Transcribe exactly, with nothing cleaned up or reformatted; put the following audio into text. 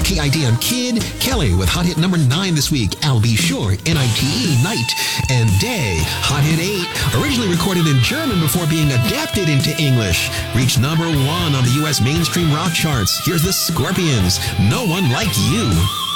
K I D on Kid. Kelly with hot hit number nine this week. I'll Be Sure, N I T E, Night. And Day, hot hit eight. Originally recorded in German before being adapted into English. Reached number one on the U S mainstream rock charts. Here's the Scorpions, No One Like You.